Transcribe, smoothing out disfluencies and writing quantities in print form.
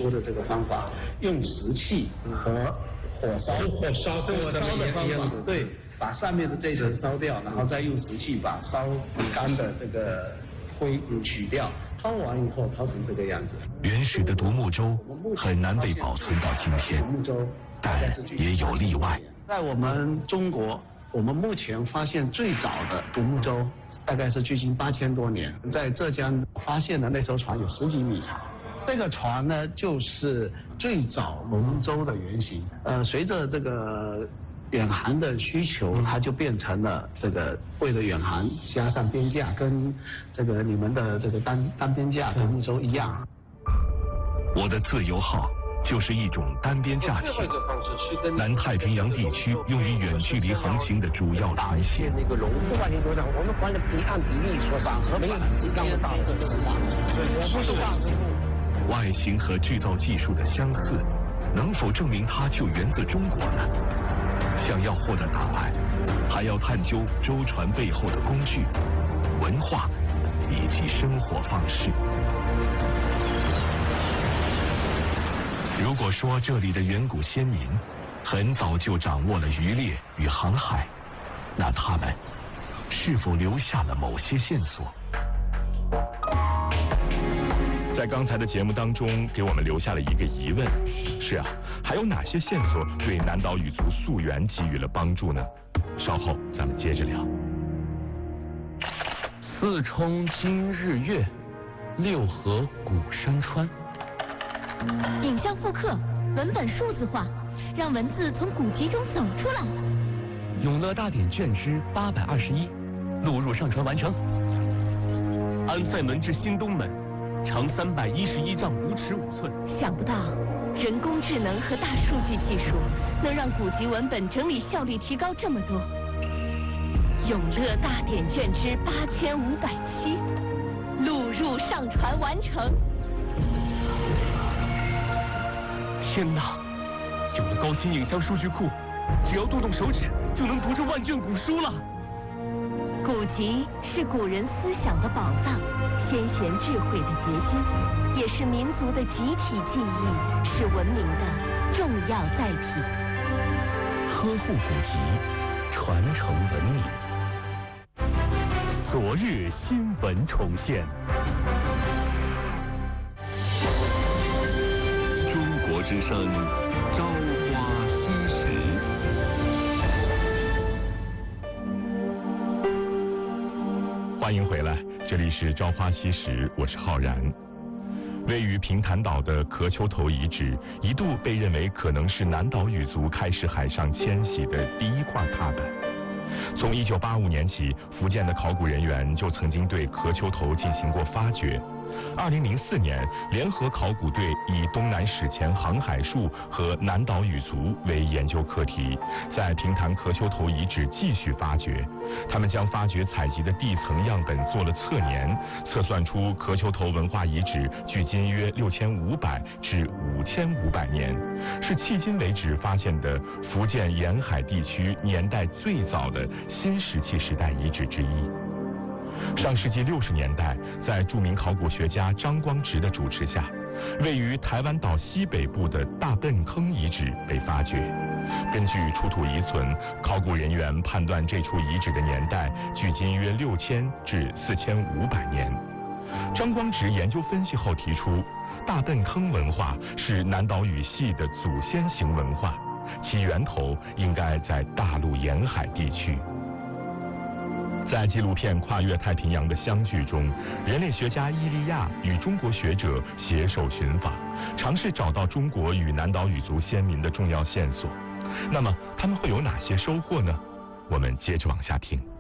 出的这个方法，用石器和火烧过的方法，对，把上面的这一层烧掉，然后再用石器把烧干的这个灰取掉，掏完以后掏成这个样子。 原始的独木舟很难被保存到今天，但也有例外。 在我们中国，我们目前发现最早的独木舟，大概是距今8000多年，在浙江发现的那艘船有10几米长。这个船呢，就是最早龙舟的原型。随着这个远航的需求，它就变成了这个为了远航加上边架，跟这个你们的这个单边架独木舟一样。 我的自由号就是一种单边架艇，南太平洋地区用于远距离航行的主要船型。 那个龙，不管你多长，我们管的按比例说法，没有比刚大的都是大的，我不是大的。 外形和制造技术的相似，能否证明它就源自中国呢？想要获得答案，还要探究舟船背后的工具、文化以及生活方式。如果说这里的远古先民很早就掌握了渔猎与航海，那他们是否留下了某些线索？在刚才的节目当中，给我们留下了一个疑问：是啊，还有哪些线索对南岛语族溯源给予了帮助呢？稍后咱们接着聊。四冲今日月，六合古山川。 影像复刻，文本数字化，让文字从古籍中走出来。 永乐大典卷之821，录入上传完成。安塞门至新东门，长311丈5尺5寸。 想不到人工智能和大数据技术能让古籍文本整理效率提高这么多。永乐大典卷之8507，录入上传完成。 天哪，有了高新影像数据库，只要动动手指就能读这万卷古书了。 古籍是古人思想的宝藏，先贤智慧的结晶，也是民族的集体记忆，是文明的重要载体。 呵护古籍，传承文明。昨日新闻重现。中国之声，朝花夕拾。欢迎回来，这里是朝花夕拾，我是浩然。位于平潭岛的壳丘头遗址，一度被认为可能是南岛语族开始海上迁徙的第一块踏板。从1985年起，福建的考古人员就曾经对壳丘头进行过发掘。2004年，联合考古队以东南史前航海术和南岛语族为研究课题，在平潭壳丘头遗址继续发掘。他们将发掘采集的地层样本做了测年，测算出壳丘头文化遗址距今约6500至5500年，是迄今为止发现的福建沿海地区年代最早的新石器时代遗址之一。上世纪60年代，在著名考古学家张光直的主持下，位于台湾岛西北部的大笨坑遗址被发掘。根据出土遗存，考古人员判断这处遗址的年代距今约6000至4500年。张光直研究分析后提出，大笨坑文化是南岛语系的祖先型文化，其源头应该在大陆沿海地区。在纪录片《跨越太平洋的相聚》中，人类学家伊利亚与中国学者携手寻访，尝试找到中国与南岛语族先民的重要线索。那么他们会有哪些收获呢？我们接着往下听。